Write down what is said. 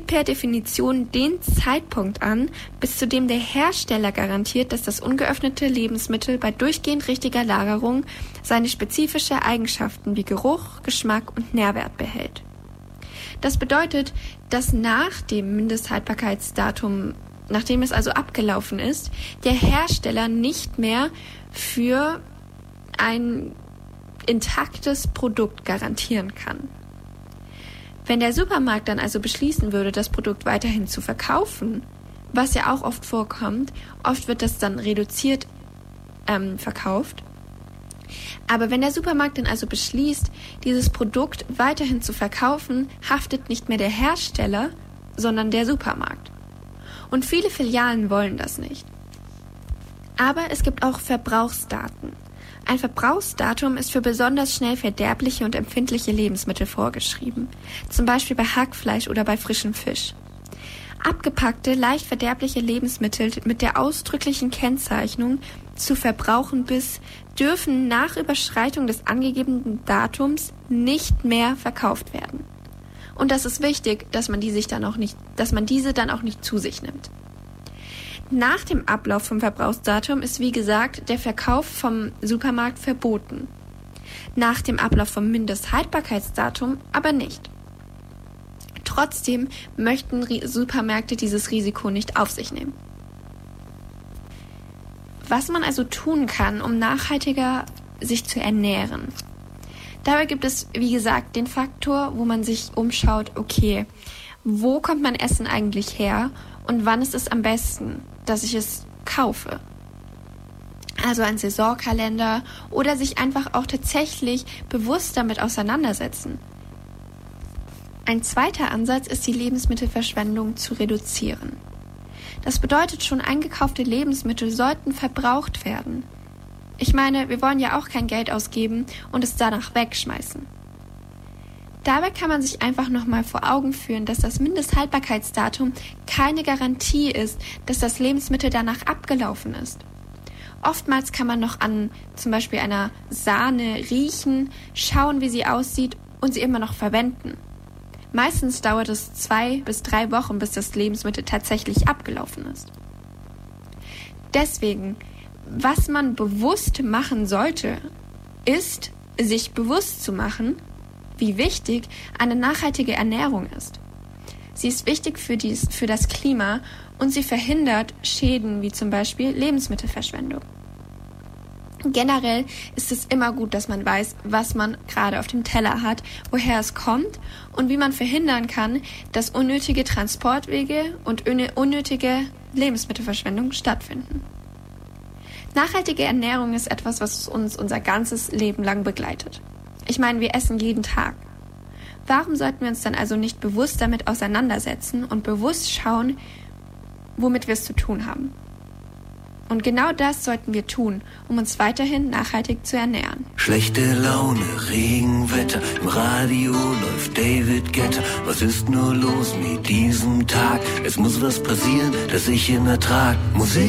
gibt per Definition den Zeitpunkt an, bis zu dem der Hersteller garantiert, dass das ungeöffnete Lebensmittel bei durchgehend richtiger Lagerung seine spezifischen Eigenschaften wie Geruch, Geschmack und Nährwert behält. Das bedeutet, dass nach dem Mindesthaltbarkeitsdatum, nachdem es also abgelaufen ist, der Hersteller nicht mehr für ein intaktes Produkt garantieren kann. Wenn der Supermarkt dann also beschließen würde, das Produkt weiterhin zu verkaufen, was ja auch oft vorkommt, oft wird das dann reduziert verkauft. Aber wenn der Supermarkt dann also beschließt, dieses Produkt weiterhin zu verkaufen, haftet nicht mehr der Hersteller, sondern der Supermarkt. Und viele Filialen wollen das nicht. Aber es gibt auch Verbrauchsdaten. Ein Verbrauchsdatum ist für besonders schnell verderbliche und empfindliche Lebensmittel vorgeschrieben, zum Beispiel bei Hackfleisch oder bei frischem Fisch. Abgepackte, leicht verderbliche Lebensmittel mit der ausdrücklichen Kennzeichnung zu verbrauchen bis dürfen nach Überschreitung des angegebenen Datums nicht mehr verkauft werden. Und das ist wichtig, dass man diese dann auch nicht zu sich nimmt. Nach dem Ablauf vom Verbrauchsdatum ist, wie gesagt, der Verkauf vom Supermarkt verboten. Nach dem Ablauf vom Mindesthaltbarkeitsdatum aber nicht. Trotzdem möchten Supermärkte dieses Risiko nicht auf sich nehmen. Was man also tun kann, um nachhaltiger sich zu ernähren. Dabei gibt es, wie gesagt, den Faktor, wo man sich umschaut, okay, wo kommt mein Essen eigentlich her und wann ist es am besten, dass ich es kaufe? Also ein Saisonkalender oder sich einfach auch tatsächlich bewusst damit auseinandersetzen. Ein zweiter Ansatz ist, die Lebensmittelverschwendung zu reduzieren. Das bedeutet schon, eingekaufte Lebensmittel sollten verbraucht werden. Ich meine, wir wollen ja auch kein Geld ausgeben und es danach wegschmeißen. Dabei kann man sich einfach nochmal vor Augen führen, dass das Mindesthaltbarkeitsdatum keine Garantie ist, dass das Lebensmittel danach abgelaufen ist. Oftmals kann man noch an zum Beispiel einer Sahne riechen, schauen, wie sie aussieht und sie immer noch verwenden. Meistens dauert es 2 bis 3 Wochen, bis das Lebensmittel tatsächlich abgelaufen ist. Deswegen, was man bewusst machen sollte, ist, sich bewusst zu machen, wie wichtig eine nachhaltige Ernährung ist. Sie ist wichtig für das Klima und sie verhindert Schäden wie zum Beispiel Lebensmittelverschwendung. Generell ist es immer gut, dass man weiß, was man gerade auf dem Teller hat, woher es kommt und wie man verhindern kann, dass unnötige Transportwege und unnötige Lebensmittelverschwendung stattfinden. Nachhaltige Ernährung ist etwas, was uns unser ganzes Leben lang begleitet. Ich meine, wir essen jeden Tag. Warum sollten wir uns dann also nicht bewusst damit auseinandersetzen und bewusst schauen, womit wir es zu tun haben? Und genau das sollten wir tun, um uns weiterhin nachhaltig zu ernähren. Schlechte Laune, Regenwetter, im Radio läuft David Guetta. Was ist nur los mit diesem Tag? Es muss was passieren, das ich ihn ertrag. Musik.